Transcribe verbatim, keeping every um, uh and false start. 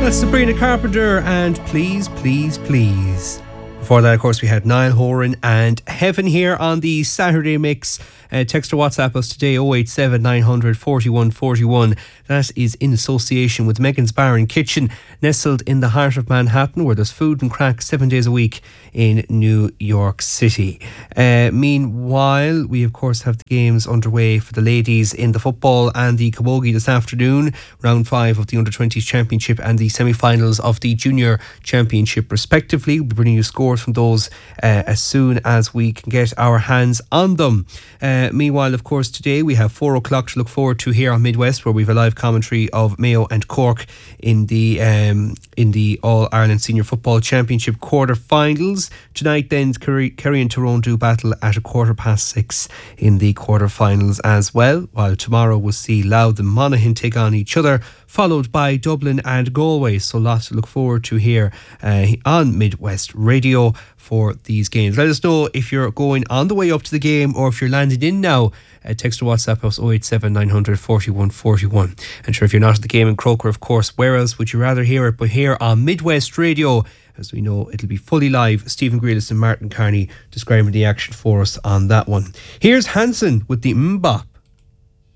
That's Sabrina Carpenter and Please, Please, Please. Before that, of course, we had Niall Horan and Heaven here on the Saturday Mix. Uh, text or WhatsApp us today oh eight seven nine hundred forty-one forty-one. That is in association with Megan's Bar and Kitchen, nestled in the heart of Manhattan, where there's food and crack seven days a week in New York City. Uh, meanwhile, we of course have the games underway for the ladies in the football and the camogie this afternoon. Round five of the under twenties championship and the semi-finals of the junior championship respectively. We'll be bringing you scores from those uh, as soon as we can get our hands on them. Uh, meanwhile, of course, today we have four o'clock to look forward to here on Midwest, where we have a live commentary of Mayo and Cork in the um, in the All-Ireland Senior Football Championship quarter-finals. Tonight then, Kerry, Kerry and Tyrone do battle at a quarter past six in the quarter-finals as well, while tomorrow we'll see Louth and Monaghan take on each other, followed by Dublin and Galway. So lots to look forward to here uh, on Midwest Radio for these games. Let us know if you're going on the way up to the game or if you're landing in now. Uh, text or WhatsApp us oh eight seven nine hundred forty-one forty-one. And sure, if you're not at the game in Croker, of course, where else would you rather hear it but here on Midwest Radio? As we know, it'll be fully live. Stephen Grealis and Martin Carney describing the action for us on that one. Here's Hanson with the Mbop.